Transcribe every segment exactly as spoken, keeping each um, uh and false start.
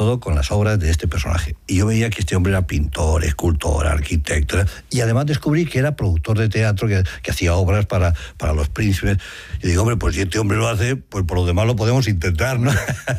todo con las obras de este personaje. Y yo veía que este hombre era pintor, escultor, arquitecto, y además descubrí que era productor de teatro, que, que hacía obras para, para los príncipes. Y digo, hombre, pues si este hombre lo hace, pues por lo demás lo podemos intentar, ¿no?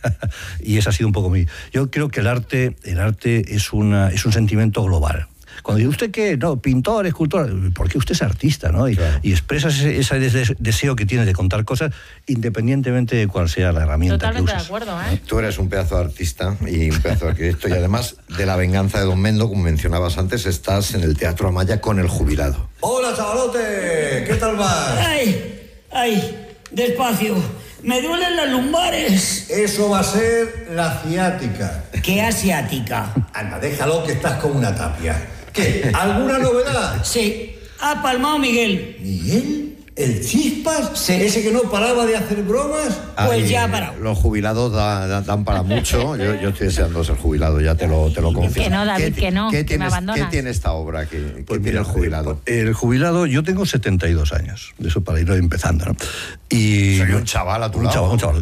Y ese ha sido un poco mi... Yo creo que el arte, el arte es, una, es un sentimiento global. Cuando dice usted que, no, pintor, escultor, porque usted es artista, ¿no? Y, claro. y expresa ese, ese deseo que tiene de contar cosas independientemente de cuál sea la herramienta. Totalmente que uses. de acuerdo, ¿eh? Tú eres un pedazo de artista y un pedazo de arquitecto, y además de La venganza de Don Mendo, como mencionabas antes, estás en el Teatro Amaya con El jubilado. ¡Hola, chavalote! ¿Qué tal vas? ¡Ay! ¡Ay! Despacio. Me duelen las lumbares. Eso va a ser la ciática. ¿Qué asiática? Anda, déjalo que estás como una tapia. ¿Qué? ¿Alguna novedad? Sí. Ha palmado Miguel. ¿Miguel? ¿El Chispas? Sí. ¿Ese que no paraba de hacer bromas? Pues Ay, ya ha parado. Los jubilados da, da, dan para mucho. Yo, yo estoy deseando ser jubilado, ya te lo, te lo confieso. Que no, David, ¿Qué, que no, ¿qué que tienes, me abandonas. ¿Qué tiene esta obra? ¿Qué, qué Pues tiene mira, el jubilado? El jubilado, yo tengo setenta y dos años, de eso para ir empezando, ¿no? Y Soy un chaval a tu un lado. Chaval, un chaval.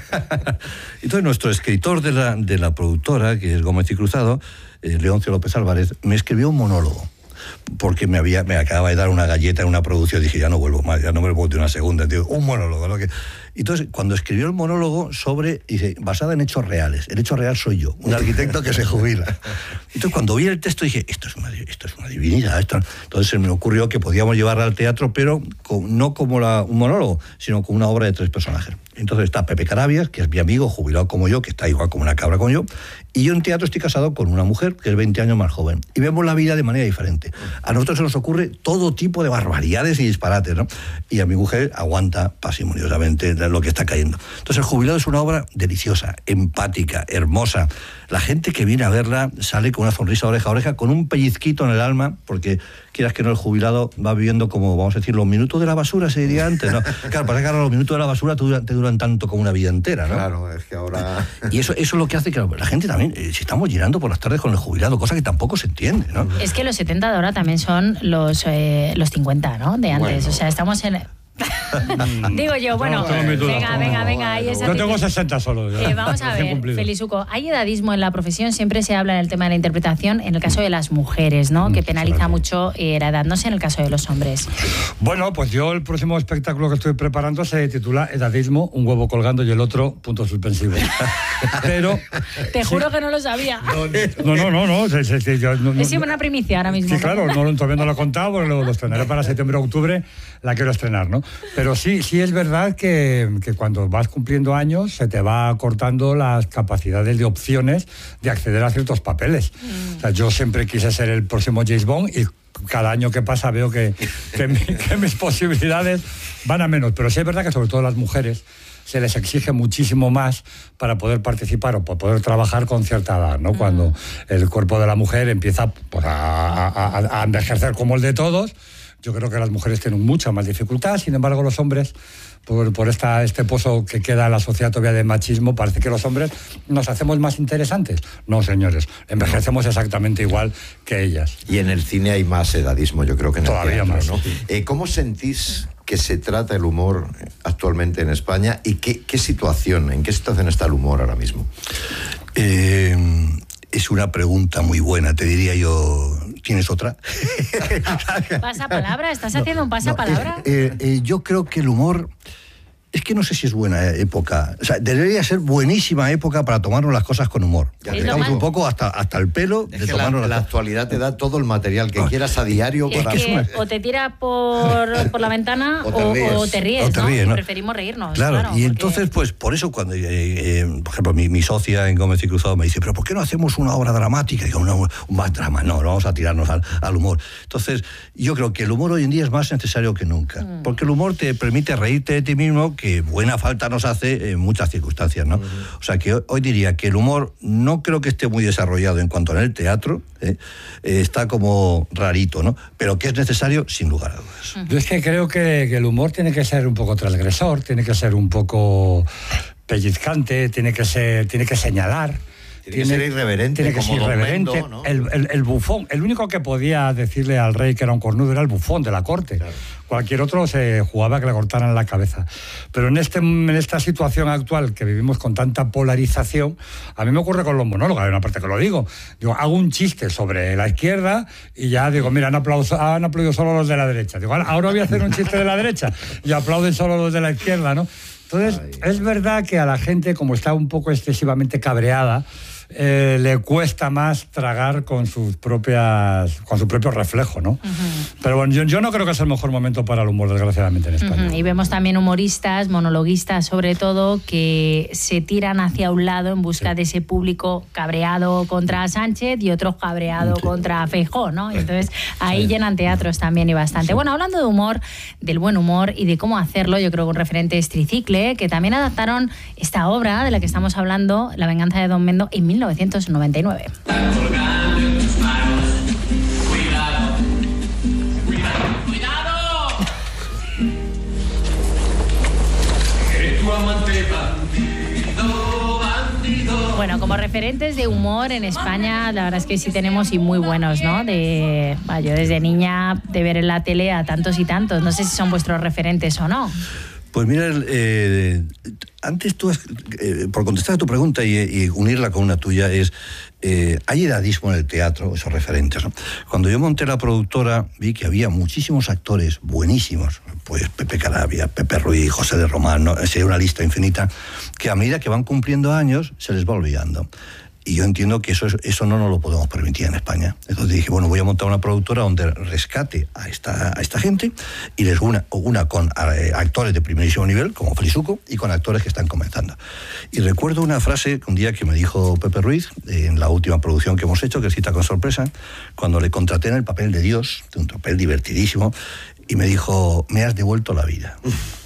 Entonces, nuestro escritor de la, de la productora, que es Gómez y Cruzado, eh, Leoncio López Álvarez, me escribió un monólogo. Porque me había me acababa de dar una galleta en una producción, dije, ya no vuelvo más, ya no me puedo de una segunda, tío, un monólogo, ¿no? Que... Entonces, cuando escribió el monólogo sobre, dice, basada en hechos reales, el hecho real soy yo, un arquitecto que se jubila. Entonces, cuando vi el texto, dije, esto es una, esto es una divinidad. Esto... Entonces, se me ocurrió que podíamos llevarla al teatro, pero con, no como la, un monólogo, sino como una obra de tres personajes. Entonces está Pepe Carabias, que es mi amigo, jubilado como yo, que está igual como una cabra como yo, y yo en teatro estoy casado con una mujer que es veinte años más joven, y vemos la vida de manera diferente. A nosotros se nos ocurre todo tipo de barbaridades y disparates, ¿no? Y a mi mujer aguanta parsimoniosamente lo que está cayendo. Entonces El jubilado es una obra deliciosa, empática, hermosa. La gente que viene a verla sale con una sonrisa oreja a oreja, con un pellizquito en el alma, porque quieras que no, el jubilado va viviendo como, vamos a decir, los minutos de la basura, se diría antes, ¿no? Claro, para que ahora los minutos de la basura te duran, te duran tanto como una vida entera, ¿no? Claro, es que ahora... Y eso, eso es lo que hace que la gente también, eh, si estamos llenando por las tardes con el jubilado, cosa que tampoco se entiende, ¿no? Es que los setenta de ahora también son los, eh, los cincuenta, ¿no? De antes, bueno. O sea, estamos en... Digo yo, bueno, no, tengo mi duda, venga, venga, venga, ahí esa yo tengo sesenta solo. Ya, eh, vamos a ver, Felizuco, hay edadismo en la profesión, siempre se habla en el tema de la interpretación, en el caso de las mujeres, ¿no? Que penaliza mucho eh, la edad, no sé en el caso de los hombres. Bueno, pues yo el próximo espectáculo que estoy preparando se titula Edadismo, un huevo colgando y el otro punto suspensivo. Pero... Te juro sí, que no lo sabía. No, no, no, no. Sí, sí, sí, yo, no es una primicia ahora mismo. Sí, claro, no, todavía no lo he contado, porque lo, lo estrenaré para septiembre o octubre, la quiero estrenar, ¿no? Pero sí, sí es verdad que, que cuando vas cumpliendo años se te va cortando las capacidades de opciones de acceder a ciertos papeles. Mm. O sea, yo siempre quise ser el próximo James Bond y cada año que pasa veo que, que, mi, que mis posibilidades van a menos. Pero sí es verdad que sobre todo las mujeres se les exige muchísimo más para poder participar o para poder trabajar con cierta edad, ¿no? Mm. Cuando el cuerpo de la mujer empieza pues, a, a, a envejecer como el de todos. Yo creo que las mujeres tienen mucha más dificultad, sin embargo los hombres, por, por esta, este pozo que queda en la sociedad todavía de machismo, parece que los hombres nos hacemos más interesantes. No, señores, envejecemos exactamente igual que ellas. Y en el cine hay más edadismo, yo creo que en el todavía teatro, más, ¿no? Sí. Eh, ¿Cómo sentís que se trata el humor actualmente en España y qué, qué situación, en qué situación está el humor ahora mismo? Eh... Es una pregunta muy buena, te diría yo. ¿Tienes otra? ¿Pasapalabra? ¿Estás haciendo no, un pasapalabra? No, eh, eh, yo creo que el humor... Es que no sé si es buena época. O sea, debería ser buenísima época para tomarnos las cosas con humor. Ya estamos un poco hasta, hasta el pelo es de que tomarnos la, la actualidad te da todo el material que no. quieras a diario. Es para... que o te tiras por, por la ventana o te ríes, o, o te ríes, o te ríes ¿no? ¿no? Preferimos reírnos. Claro, claro y porque... entonces, pues, por eso cuando, eh, eh, por ejemplo, mi, mi socia en Gómez y Cruzado me dice, pero ¿por qué no hacemos una obra dramática? Digo, no, un más drama, no, no vamos a tirarnos al, al humor. Entonces, yo creo que el humor hoy en día es más necesario que nunca, mm. porque el humor te permite reírte de ti mismo, que buena falta nos hace en muchas circunstancias, ¿no? Uh-huh. O sea, que hoy, hoy diría que el humor no creo que esté muy desarrollado en cuanto en el teatro, ¿eh? Eh, está como rarito, ¿no? Pero que es necesario, sin lugar a dudas. Uh-huh. Yo es que creo que, que el humor tiene que ser un poco transgresor, tiene que ser un poco pellizcante, tiene que ser, tiene que señalar, Tiene, tiene que ser irreverente, tiene que como ser irreverente. Mendo, ¿no? el, el, el bufón, el único que podía decirle al rey que era un cornudo era el bufón de la corte. Claro. Cualquier otro se jugaba que le cortaran la cabeza. Pero en, este, en esta situación actual que vivimos con tanta polarización, a mí me ocurre con los monólogos, hay una parte que lo digo. Digo, hago un chiste sobre la izquierda y ya digo, mira, han aplaudido, han aplaudido solo los de la derecha. Digo, ahora voy a hacer un chiste de la derecha y aplauden solo los de la izquierda, ¿no? Entonces, Ay. es verdad que a la gente, como está un poco excesivamente cabreada, Eh, le cuesta más tragar con sus propias con su propio reflejo, ¿no? Uh-huh. Pero bueno, yo, yo no creo que sea el mejor momento para el humor, desgraciadamente, en España. Uh-huh. Y vemos también humoristas, monologuistas sobre todo, que se tiran hacia un lado en busca sí. de ese público cabreado contra Sánchez y otros cabreado sí. contra Feijóo, ¿no? Entonces ahí sí. llenan teatros también y bastante. Sí. Bueno, hablando de humor, del buen humor y de cómo hacerlo, yo creo que un referente es Tricicle, que también adaptaron esta obra de la que estamos hablando, La venganza de Don Mendo, en mil novecientos noventa y nueve. Bueno, como referentes de humor en España, la verdad es que sí tenemos y muy buenos, ¿no? De, bueno, yo desde niña de ver en la tele a tantos y tantos. No sé si son vuestros referentes o no. Pues mira, eh, antes tú, has, eh, por contestar a tu pregunta y, y unirla con una tuya, es, eh, hay edadismo en el teatro, esos referentes, ¿no? Cuando yo monté la productora, vi que había muchísimos actores buenísimos, pues Pepe Carabia, Pepe Ruiz, José de Román, ¿no? Sería una lista infinita, que a medida que van cumpliendo años, se les va olvidando. Y yo entiendo que eso, eso no nos lo podemos permitir en España. Entonces dije, bueno, voy a montar una productora donde rescate a esta, a esta gente y les una, una con eh, actores de primerísimo nivel, como Flisuco, y con actores que están comenzando. Y recuerdo una frase un día que me dijo Pepe Ruiz, eh, en la última producción que hemos hecho, que es Cita con Sorpresa, cuando le contraté en el papel de Dios, de un papel divertidísimo, y me dijo, me has devuelto la vida.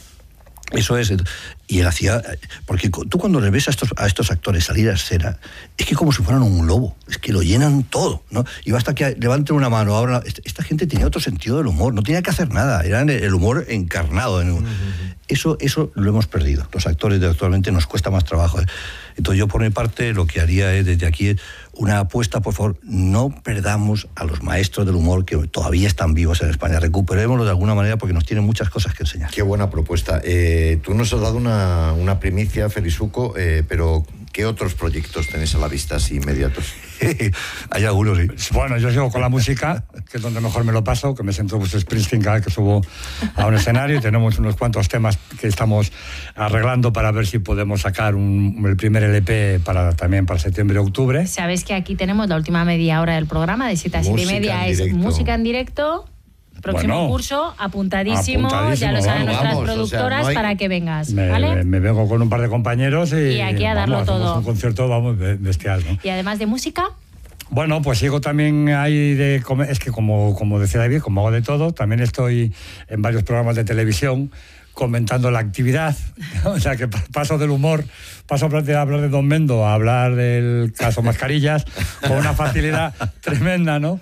Eso es, y él hacía, porque tú cuando le ves a estos, a estos actores salir a escena, es que como si fueran un lobo, es que lo llenan todo, ¿no? Y basta que levanten una mano. Ahora, esta gente tenía otro sentido del humor, no tenía que hacer nada, era el humor encarnado. En, uh-huh. Eso, eso lo hemos perdido. Los actores de actualmente nos cuesta más trabajo. Entonces yo por mi parte lo que haría es desde aquí una apuesta, por favor, no perdamos a los maestros del humor que todavía están vivos en España, recuperémoslo de alguna manera porque nos tienen muchas cosas que enseñar. Qué buena propuesta. Eh, tú nos has dado una, una primicia, Flisuco, eh, pero ¿qué otros proyectos tenés a la vista así inmediatos? Hay algunos, sí. Bueno, yo sigo con la música, que es donde mejor me lo paso, que me siento Bruce Springsteen cada vez que subo a un escenario, y tenemos unos cuantos temas que estamos arreglando para ver si podemos sacar un, el primer L P para, también para septiembre y octubre. Sabes que aquí tenemos la última media hora del programa, de siete a siete y media, es música en directo. Próximo bueno, curso, apuntadísimo, apuntadísimo, ya lo saben nuestras vamos, productoras, o sea, no hay... para que vengas, me, ¿vale? Me, me vengo con un par de compañeros y, y aquí a darlo vamos, todo. Un concierto, vamos, bestial, ¿no? Y además de música... Bueno, pues sigo también ahí de... Es que como, como decía David, como hago de todo, también estoy en varios programas de televisión comentando la actividad, o sea que paso del humor, paso de hablar de Don Mendo a hablar del caso Mascarillas con una facilidad tremenda, ¿no?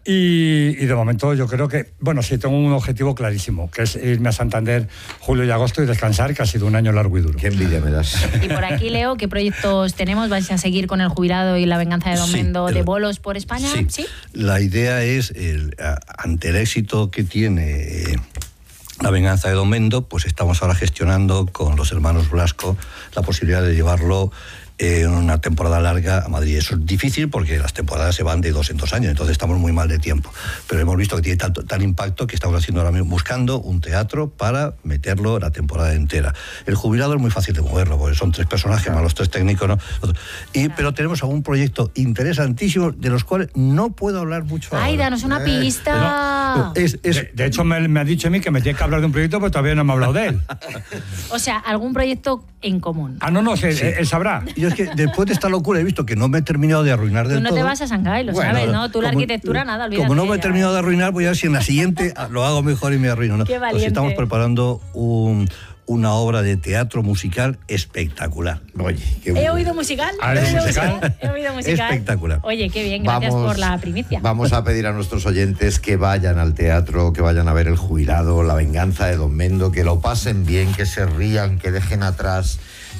Y, y de momento yo creo que, bueno, sí, tengo un objetivo clarísimo, que es irme a Santander julio y agosto y descansar, que ha sido un año largo y duro. Qué envidia me das. Y por aquí, Leo, ¿qué proyectos tenemos? ¿Vais a seguir con El Jubilado y La venganza de Don sí, Mendo de bolos por España? Sí. ¿Sí? La idea es, el, ante el éxito que tiene La venganza de Don Mendo, pues estamos ahora gestionando con los hermanos Blasco la posibilidad de llevarlo en una temporada larga a Madrid. Eso es difícil porque las temporadas se van de dos en dos años, entonces estamos muy mal de tiempo. Pero hemos visto que tiene tanto, tal impacto que estamos haciendo ahora mismo, buscando un teatro para meterlo la temporada entera. El Jubilado es muy fácil de moverlo, porque son tres personajes, claro, más los tres técnicos, ¿no? Y, pero tenemos algún proyecto interesantísimo de los cuales no puedo hablar mucho ahora. Ay, danos una eh, pista. No, es, es, de, de hecho, me, me ha dicho a mí que me tiene que hablar de un proyecto, pero todavía no me ha hablado de él. O sea, algún proyecto en común. Ah, no, no, sí. él, él sabrá. Yo es que después de esta locura he visto que no me he terminado de arruinar del todo. Tú no te vas a Shanghái, lo bueno, sabes, ¿no? Tú la arquitectura, nada, olvídate. Como no me he terminado de arruinar, voy a ver si en la siguiente lo hago mejor y me arruino, ¿no? Qué valiente. Entonces estamos preparando un... una obra de teatro musical espectacular. Oye, qué bueno. ¿He oído musical? ¿He oído musical? He oído musical. Espectacular. Oye, qué bien, gracias vamos, por la primicia. Vamos a pedir a nuestros oyentes que vayan al teatro, que vayan a ver El Jubilado, La venganza de Don Mendo, que lo pasen bien, que se rían, que dejen atrás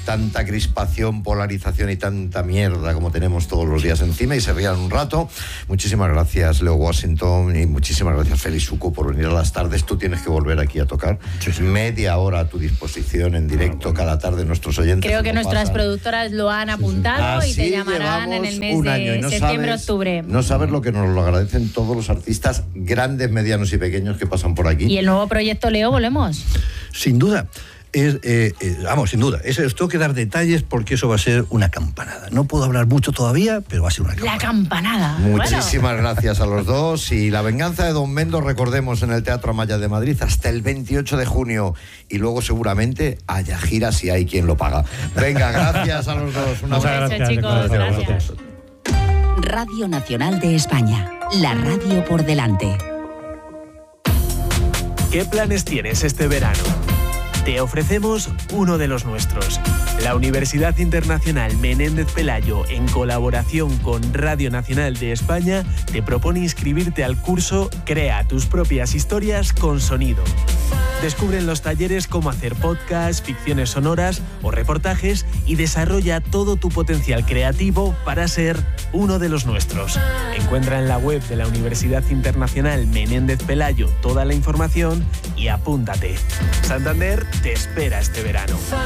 tanta crispación, polarización y tanta mierda como tenemos todos los días encima y se rían un rato. Muchísimas gracias, Leo Washington, y muchísimas gracias, Félix Uco, por venir a las tardes. Tú tienes que volver aquí a tocar. Sí, sí. Media hora a tu disposición en directo ah, bueno. cada tarde, nuestros oyentes. Creo que nuestras pasan. productoras lo han apuntado sí, sí. y te llamarán en el mes de no septiembre-octubre. No sabes lo que nos lo agradecen todos los artistas grandes, medianos y pequeños que pasan por aquí. ¿Y el nuevo proyecto, Leo, volvemos? Sin duda. Es, eh, eh, vamos, sin duda, eso, os tengo que dar detalles porque eso va a ser una campanada. No puedo hablar mucho todavía, pero va a ser una campanada. La campanada. Muchísimas bueno. gracias a los dos. Y La venganza de Don Mendo, recordemos, en el Teatro Amaya de Madrid hasta el veintiocho de junio. Y luego seguramente haya gira si hay quien lo paga. Venga, gracias a los dos. Una Muchas gracias, chicos. Gracias. gracias. Radio Nacional de España. La radio por delante. ¿Qué planes tienes este verano? Te ofrecemos uno de los nuestros. La Universidad Internacional Menéndez Pelayo, en colaboración con Radio Nacional de España, te propone inscribirte al curso Crea tus propias historias con sonido. Descubre en los talleres cómo hacer podcasts, ficciones sonoras o reportajes y desarrolla todo tu potencial creativo para ser uno de los nuestros. Encuentra en la web de la Universidad Internacional Menéndez Pelayo toda la información y apúntate. Santander te espera este verano.